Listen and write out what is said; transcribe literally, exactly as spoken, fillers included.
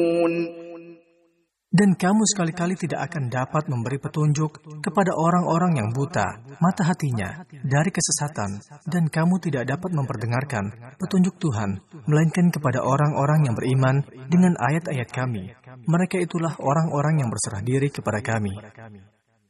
Dan kamu sekali-kali tidak akan dapat memberi petunjuk kepada orang-orang yang buta mata hatinya dari kesesatan, dan kamu tidak dapat memperdengarkan petunjuk Tuhan, melainkan kepada orang-orang yang beriman dengan ayat-ayat kami. Mereka itulah orang-orang yang berserah diri kepada kami.